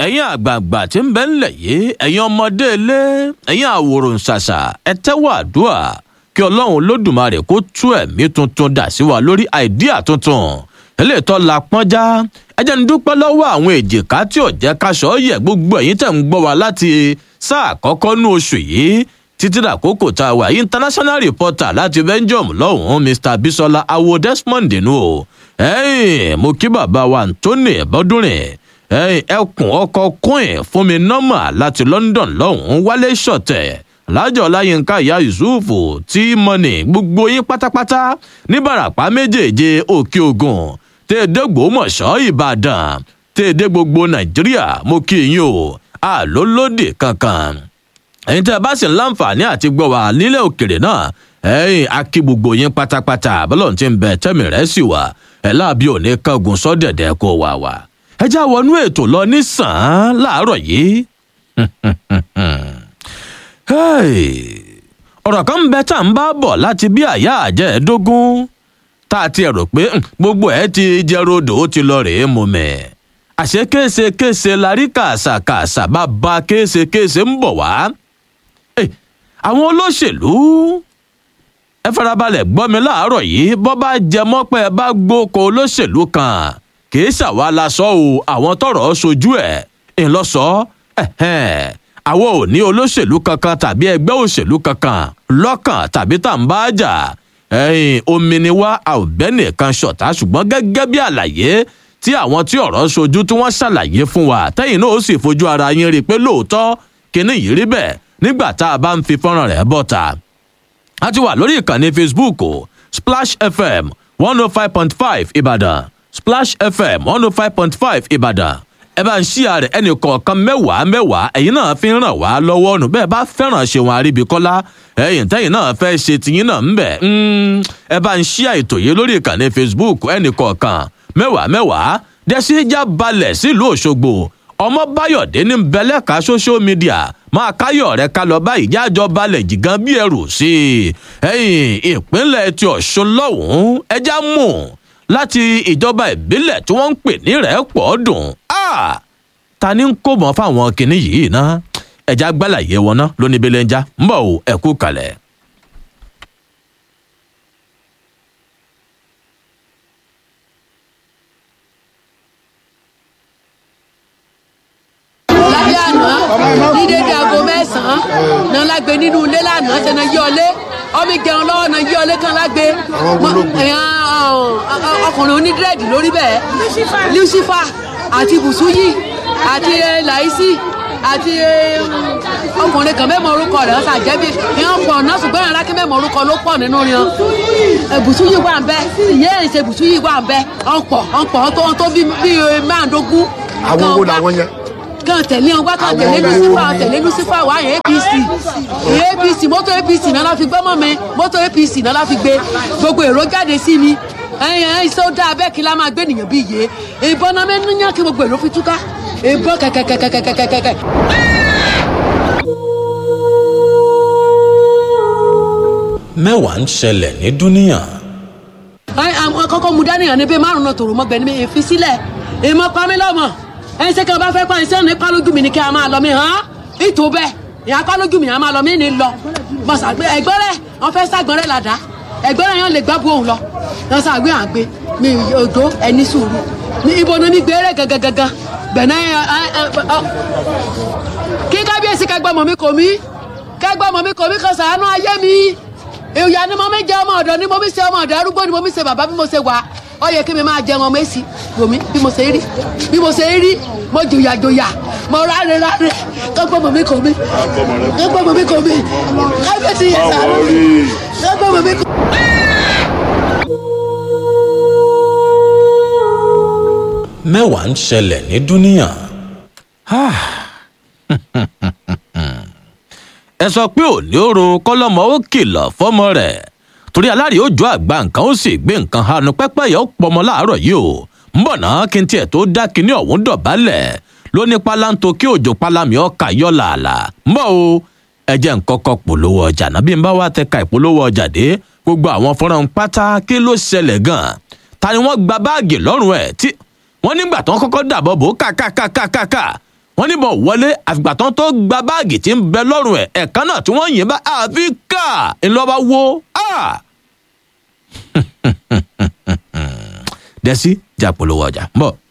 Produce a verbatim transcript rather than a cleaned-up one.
ẹ̀yin àgbààgbà tí ń bẹ ńlẹ̀ yìí ẹ̀yin ọmọdé ilé ẹ̀yin àwòrán ṣàṣà ẹ tẹ́wọ́ àdúrà kí ọlọ́run olódùmarè kó tú ẹ̀mí tuntun dà sí wa lórí àìdíà tuntun eléyìí tó la pọ́njá ẹ jẹ́ n dúpẹ́ lọ́wọ́ àwọn èjìká tí ò jẹ́ káṣọ yẹ gbogbo ẹ̀yin tẹ̀ ń gbọ́ wa láti sáà àkọ́kọ́ nú oṣù yìí títí dàkókò tá a wà international reporter láti Belgium lọ́hùn-ún Mr Bisola Awo Desmond nù o ẹ̀yìn mo kí bàbá wa Anthony Bọ́dúnrin ẹ̀yìn ẹkùn ọkọ̀ queen fún mi nọ́mà láti London lọ́hùn-ún Wálé Ṣọ̀tẹ̀ lájọ láyínká ìyá Yusufu tí mọ́nì gbogbo yín pátápátá ní Bàràpá méjèèje Òkè Ògùn tẹ́ẹ̀dẹ́gbòmọ̀ṣọ́ Ìbàdàn tẹ́ẹ̀dẹ́ gbogbo Nàìjíríà mo kí yín o àlólódì kankan ẹ̀yin tẹ́ ẹ bá sì ń láǹfààní àti gbọ́ wà nílẹ̀ òkèrè náà ẹ̀yin akí gbogbo yín pátápátá bọ́lọ́run tí ń bẹ tẹ́mi rẹ̀ sì wà ẹ̀ láàbí òní kángun sọ́dẹ̀dẹ̀ kó wà wà ẹ já wọnú ètò lọ nísàn-án láàárọ̀ yìí ọ̀rọ̀ kan ń bẹ tá à ń bá bọ̀ láti bí àyà àjẹ́ẹ̀dógún tá a ti rò pé gbogbo ẹ̀ ti jẹ́ rodò ó ti lọ rèé mu mẹ́ àṣé késekése la rí kàṣàkàṣà bá ba késekése ń bọ̀ wá àwọn olóṣèlú ẹ farabalẹ̀ gbọ́ mi láàárọ̀ yìí bọ́ bá jẹ mọ́pẹ́ bá gbóko olóṣèlú kan kì í ṣàwa la sọ o àwọn tọ́rọ̀ sojú ẹ̀ ńlọsọ àwọn ò ní olóṣèlú kankan tàbí ẹgbẹ́ òṣèlú kankan lọ́kàn tàbí tá à ń bá jà omi ni wá àbẹ́nì kan ṣọ̀tá ṣùgbọ́n gẹ́gẹ́ bí àlàyé tí àwọn tí ọ̀rọ̀ sojú tí wọ́n ṣàlàyé fún wa tẹ́yìn náà ó sì fojú ara yín rí i pé lóòótọ́ kíní yìí rí bẹ́ẹ̀ nígbà tá a bá ń fi fọ́nrán rẹ̀ bọ́ta. a ti wà lórí ìkànnì Facebook Splash F M one oh five point five Ìbàdàn Splash F M one oh five point five Ìbàdàn ẹ bá ń ṣíà rẹ̀ ẹnì kọ̀ọ̀kan mẹ́wàá mẹ́wàá ẹ̀yin náà fi ń ràn wá lọ́wọ́ nù bẹ́ẹ̀ bá fẹ́ràn Ṣeun Àríbíkọ́lá ẹ̀yin tẹ́yin náà fẹ́ ṣe tiyín náà ń bẹ̀ ẹ bá ń ṣíà ètò yìí lórí ìkànnì Facebook ẹnì kọ̀ọ̀kan mẹ́wàá mẹ́wàá dẹ́sí já balẹ̀ sílùú Òṣogbo Ọmọbáyọ̀dé ní bẹ́lẹ́ka social media máa káyọ̀ rẹ̀ ká lọ báyìí jájọ balẹ̀ jìgàn bí ẹrù sí i ẹ̀yìn ìpínlẹ̀ ti Ọ̀ṣun lọ́hùn-ún ẹja mú láti ìjọba ìbílẹ̀ tí wọ́n ń pè ní Ìrẹ́pọ̀dùn ta ni ń kó mọ́ fáwọn kinní yìí ná ẹja gbálàyé wọn ná lóní belenja ń bọ̀ ò ẹ̀kú kalẹ̀. ní dédé aago mẹ́sàn-án náà lágbé nínú ilé lánàá ṣe náà yí ọlé ọmọ ìjẹun lọ́wọ́ náà yí ọlé kan lágbé ọkùnrin onídírẹ́dì lórí bẹ́ẹ̀ Lucifer àti Bùsúyì àti Láìsí àti ọkùnrin kan mẹ́mọ̀ orúkọ rẹ̀ ọ̀sà jẹ́bi ìyẹn pọ̀ náà ṣùgbọ́n ìyẹn lákì mẹ́mọ̀ orúkọ ló pọ̀ nínú rẹ̀ Bùsúyì wà ń bẹ ìyẹn ìṣe Bùsúyì wà ń bẹ ọ̀pọ̀ ọ̀pọ̀ tó bí máàdógún. àwọn wo làwọn yẹn. kan tẹ̀lé ọgbà kan tẹ̀lé Lucifer tẹ̀lé Lucifer wá yẹn A P C A P C mọ́tò A P C náà la fi gbọ́ mọ́ mi mọ́tò A P C náà la fi gbé gbogbo èrò jáde sí mi ẹ̀yìn ẹ̀yìn sọ dá abẹ́ kí la máa gbé nìyẹn bí yé ìbọn náà mẹ́nu yàn kí gbogbo èrò fi túká ìbọn kẹ̀kẹ̀kẹ̀kẹ̀kẹ̀kẹ̀kẹ̀. mẹ́wàá ń ṣẹlẹ̀ ní dúníyàn. àwọn kọ́kọ́ mu dánìyàn ní bí márùn-ún tòrò mọ́gbẹ́ ní èéfín sílẹ̀ èèmọ̀ pamílọ́mọ̀ ẹ ṣe kí wọn bá fẹ́ pa iṣẹ́ ní pálójú mi ni kí a máa lọ mi hàn ìtò bẹ́ẹ̀ ìyá pálójú mi a máa lọ mí ní lọ mọ̀sàgbé ẹgbẹ́ rẹ̀ wọ́n fẹ́ ságbọ́n rẹ̀ ládàá ẹgbẹ́ rẹ̀ yẹn lè gbá bu òun lọ wọ́n sàgbé à ń gbé mi òjò ẹni sùúrù ní ibo ni mi gbé rẹ̀ gangan gbẹ̀nà kí kábíyèsí kẹgbẹ́ mọ̀ mi kò mí kẹgbẹ́ mọ̀ mi kò mí kan sàánú ayé mi ìyá ni mo mi jẹ́ ọmọ ọ̀dọ́ ni mo mi ṣe ọmọ ọ̀dọ́ arúgbó ni mo mi ṣe bàbá bí mo ṣe wà ó yẹ kí mi máa jẹun ọmọ èsì wòmí bí mo ṣe rí bí mo ṣe rí mo jòyà jòyà mo ráre ráre kọ́gbọ́n mọ̀ mi kò mí kọ́gbọ́n mọ̀ mi kò mí kábíyèsí yẹn sàánú kọ́gbọ́n mọ̀ mi kò mí. mẹ́wàá ń ṣẹlẹ̀ ní dúníyàn. ẹ sọ pé òní òru kọ́lọ́mọ ó kìlọ̀ fọ́mọ rẹ̀ torí aláàrí ó jọ àgbà nǹkan ó sì gbé nǹkan hanu pẹ́pẹ́yẹ ó pọmọ láàárọ̀ yìí o ń bọ̀ náà kí n tiẹ̀ tó dá kinní ọ̀hún dọ̀bálẹ̀ ló ní pálántó kí òjò pálámì ọkà yọ làálà ń bọ̀ o ẹ jẹ́ nǹkan kan polówó ọjà náà bí n bá wá tẹ̀ka ìpolówó ọjà dé gbogbo àwọn fọ́nrán pátá kí ló ṣẹlẹ̀ gan-an ta ni wọ́n gba báàgì lọ́rùn ẹ̀ tí wọ́n nígbà tó ń kọ́kọ́ dàbọ̀ bò kàkàkàkàkà wọ́n níbọn wọlé àfìgbà tán tó gba báàgì tí ń bẹ lọ́rùn ẹ̀ ẹ̀kan náà tí wọ́n yìn bá àfi ká ńlọ́ba wo dẹ́sí jà polówó ọjà ń bọ̀.